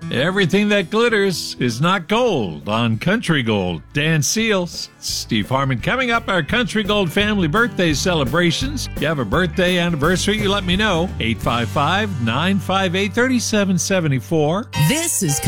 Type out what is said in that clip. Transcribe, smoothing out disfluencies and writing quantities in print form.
Everything that glitters is not gold on Country Gold. Dan Seals, Steve Harmon. Coming up, our Country Gold family birthday celebrations. If you have a birthday anniversary, you let me know. 855-958-3774. This is